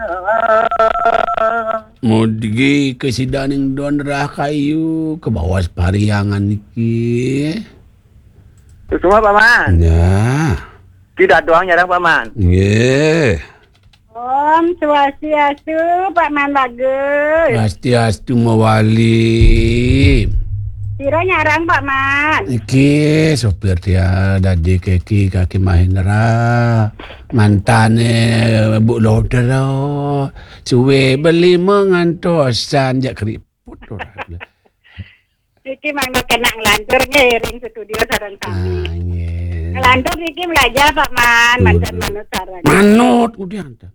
Mudgi ke sidaning donrah kayu ke bawah pariangan iki. Itu semua Paman. Ya. Tidak doang nyarang Paman. Nggih. Om Swastiastu Pak Man bagus. Swastiastu mawali. Sira nyarang Pak Man. Iki sopir dia dadi kaki Mahendra. Mantane Bu Loder. Suwe beli mengantosan jak keriput orang. Iki mangga kena ngelantur ngiring studio sareng kami. Ngelantur iki belajar Pak Man, mantan manut sareng. Manut udah.